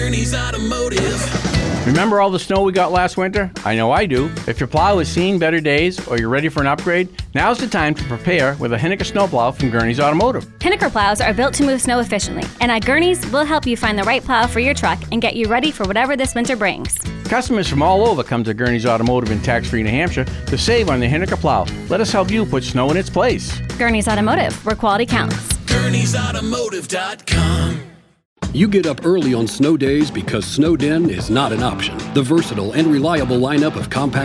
Gurney's Automotive. Remember all the snow we got last winter? I know I do. If your plow is seeing better days or you're ready for an upgrade, now's the time to prepare with a Henniker snowplow from Gurney's Automotive. Henniker plows are built to move snow efficiently, and at Gurney's, we'll help you find the right plow for your truck and get you ready for whatever this winter brings. Customers from all over come to Gurney's Automotive in tax-free New Hampshire to save on the Henniker plow. Let us help you put snow in its place. Gurney's Automotive, where quality counts. Gurney'sAutomotive.com. You get up early on snow days because Snowden is not an option. The versatile and reliable lineup of compact